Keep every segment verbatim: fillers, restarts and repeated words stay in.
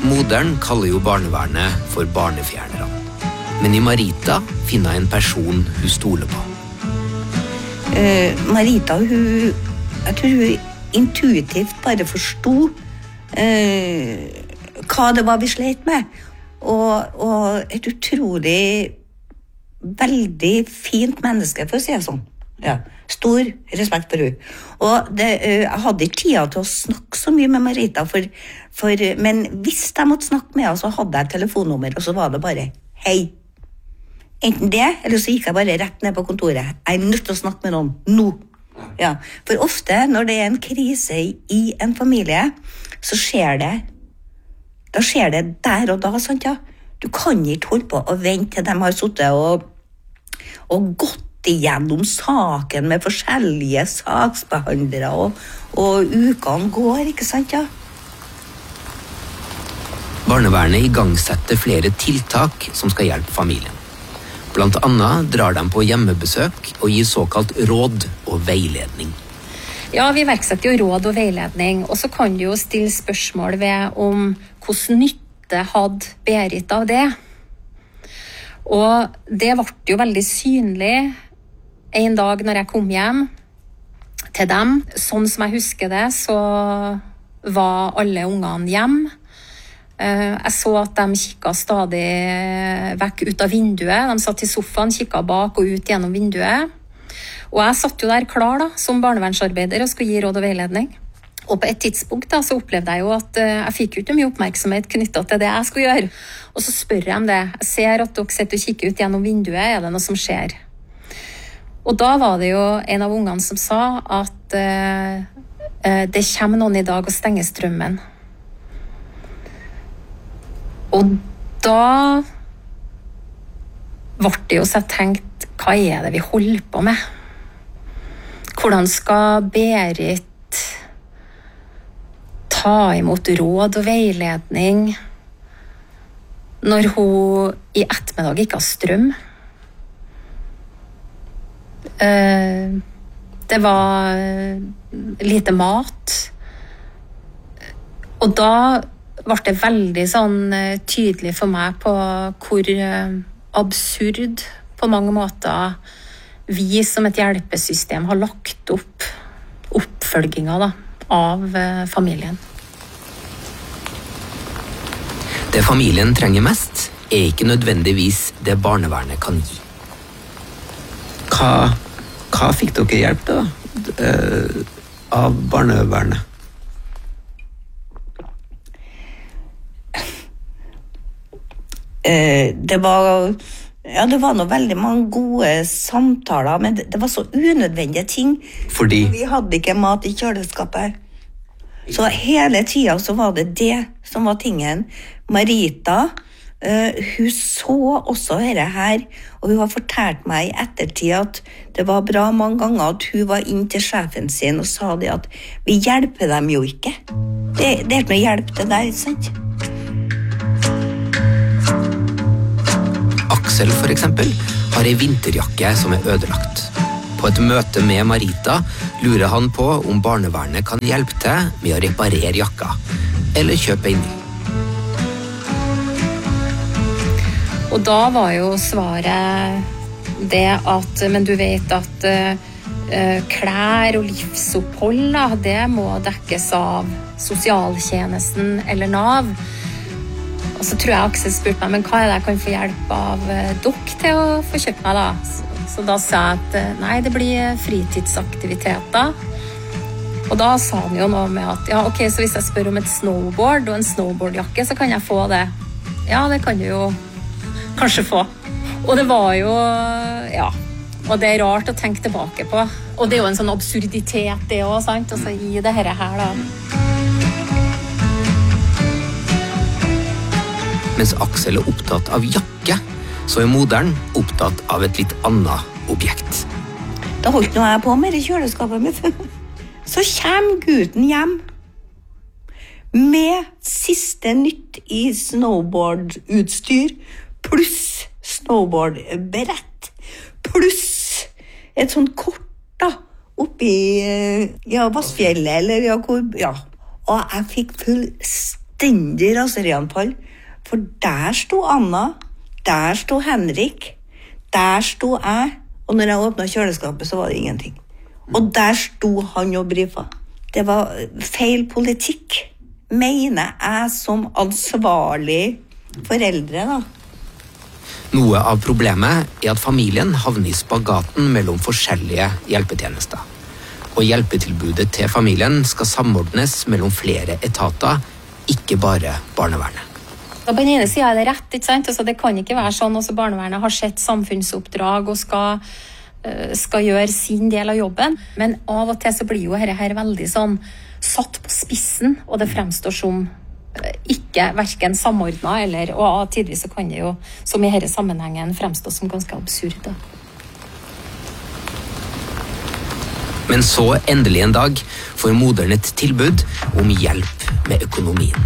Moderen kaller jo barnevernet for barnefjernerne. Men i Marita finner en person hun stoler på. Uh, Marita, hun, jeg tror hun intuitivt bare forstod uh, hva det var vi slet med. Og, og et utrolig, veldig fint menneske, for å si det sånn. Ja, stor respekt for henne. Og det, uh, jeg hadde ikke tida til å snakke så mye med Marita, for, for, men hvis jeg måtte snakke med henne, så hadde jeg et telefonnummer, og så var det bare hei. Enten det, eller så gikk jeg bare rett ned på kontoret. Jeg er nødt til å snakke med noen nå. Ja, for ofte når det er en krise i en familie, så skjer det, da skjer det der og da, sant ja? Du kan ikke holde på å vente til de har suttet og, og gått igjennom saken med forskjellige saksbehandlere, og, og ukene går, ikke sant ja? Barnevernet igangsetter flere tiltak som skal hjelpe familien. Blant annet drar de på hjemmebesøk og gir såkalt råd og veiledning. Ja, vi iverksetter jo råd og veiledning, og så kan du jo stille spørsmål ved om hvordan nytte hadde Berit av det. Og det ble jo veldig synlig en dag når jeg kom hjem til dem. Sånn som jeg husker det, så var alle ungene hjemme. Jeg så at de kikket stadig vekk ut av vinduet. De satt i sofaen, kikket bak og ut gjennom vinduet. Og jeg satt jo der klar da, som barnevernsarbeider og skulle gi råd og veiledning. Og på et tidspunkt da, så opplevde jeg jo at jeg fikk jo ikke mye oppmerksomhet knyttet til det jeg skulle gjøre. Og så spør jeg om det. Jeg ser at dere sitter og kikker ut gjennom vinduet. Er det noe som skjer? Og da var det jo en av ungene som sa at uh, uh, det kommer noen i dag og stenger strømmen. Og da ble det jo så jeg tenkt, hva er det vi holder på med? Hvordan skal Berit ta imot råd og veiledning når hun i ettermiddag ikke har strøm? Det var lite mat. Og da ble det veldig sånn tydelig for meg på hvor absurd på mange måter vi som et hjelpesystem har lagt opp oppfølgingen da, av familien. Det familien trenger mest er ikke nødvendigvis det barnevernet kan gi. Hva, hva fikk dere hjelp da, av barnevernet? Det var, ja, det var noe veldig mange gode samtaler, men det, det var så unødvendige ting. Fordi? Vi hadde ikke mat i kjøleskapet. Så hele tiden så var det det som var tingen. Marita, uh, hun så også dette her, og hun har fortalt meg i ettertid at det var bra mange ganger at hun var inn til sjefen sin og sa det at vi hjelper dem jo ikke. Det, det er ikke noe hjelp til deg, sant? Aksel for eksempel har en vinterjakke som er ødelagt. På et møte med Marita lurer han på om barnevernet kan hjelpe til med å reparere jakka, eller kjøpe en ny. Og da var jo svaret det at, men du vet at uh, klær og livsopphold, da, det må dekkes av sosialtjenesten eller Nav. Og så tror jeg Aksel spurte meg, men hva er det jeg kan få hjelp av dere til å få kjøpt meg da? Så, så da sa jeg at nei, det blir fritidsaktiviteter. Og da sa han jo noe med at, ja ok, så hvis jeg spør om et snowboard og en snowboardjakke, så kan jeg få det. Ja, det kan du jo kanskje få. Og det var jo, ja, og det er rart å tenke tilbake på. Og det er jo en sånn absurditet det også, sant? Og så i det her da. Mens Aksel er opptatt av jakke, så er moderen opptatt av et litt annet objekt. Da holdt nå jeg på med i kjøleskapet mitt. Så kommer gutten hjem med siste nytt i snowboardutstyr, pluss snowboardbrett, pluss et sånt kort da, oppi ja, Vassfjellet, eller ja, hvor, ja. Og jeg fikk full fullstendig raserianfall. For der sto Anna, der sto Henrik, der sto jeg, og når jeg åpnet kjøleskapet så var det ingenting. Og der sto han og brifa. Det var feil politikk, mener jeg som ansvarlig foreldre da. Noe av problemet er at familien havner i spagaten mellom forskjellige hjelpetjenester. Og hjelpetilbudet til familien skal samordnes mellom flere etater, ikke bare barnevernet. På den ene siden er det rett, ikke sant? Altså, det kan ikke være sånn at barnevernet har sett samfunnsoppdrag og skal, uh, skal gjøre sin del av jobben. Men av og til så blir jo dette her veldig sånn satt på spissen, og det fremstår som uh, ikke hverken samordnet, eller, og tidvis så kan det jo, som i denne sammenhengen, fremstå som ganske absurd. Da. Men så endelig en dag får moderen et tilbud om hjelp med økonomien.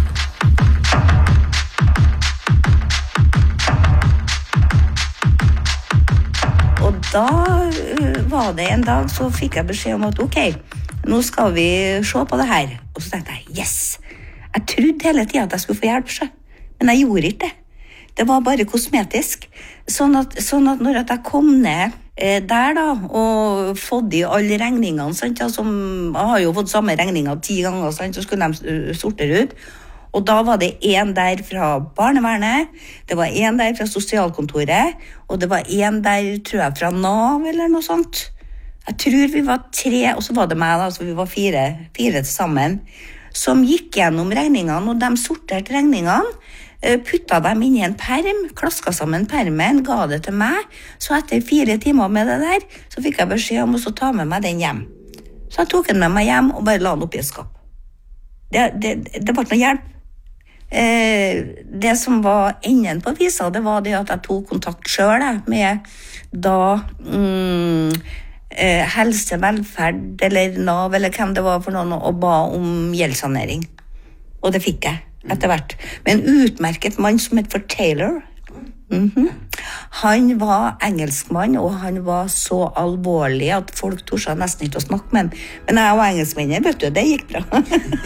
Og da uh, var det en dag så fikk jeg beskjed om at ok, nå skal vi se på det her. Og så tenkte jeg, yes! Jeg trodde hele tiden at jeg skulle få hjelp selv, men jeg gjorde ikke det. Det var bare kosmetisk. Sånn at, sånn at når jeg kom ned eh, der da, og fått i alle regningene, sant, ja, som, jeg har jo fått samme regninger ti ganger, sant, så skulle de uh, sortere ut. Og da var det en der fra barnevernet, det var en der fra sosialkontoret, og det var en der, tror jeg, fra Nav eller noe sånt. Jeg tror vi var tre, og så var det meg da, så vi var fire, fire sammen, som gikk gjennom regningene, og de sorterte regningene, putta dem inn i en perm, klaska sammen permen, ga det til meg, så etter fire timer med det der, så fikk jeg beskjed om å ta med meg den hjem. Så jeg tok den med meg hjem og bare la den opp i et skap. Det, det, det var ikke noe hjelp. Eh, det som var enden på visa, det var det at jeg tok kontakt selv med da mm, eh, helse, velferd eller Nav eller hvem det var for noen og ba om gjeldssanering. Og det fikk jeg etter hvert. Men en utmerket mann som het for Taylor. Mm-hmm. Han var engelskmann, og han var så alvorlig at folk torde nesten ikke å snakke med han. Men jeg var engelskmenner, vet du, det gikk bra.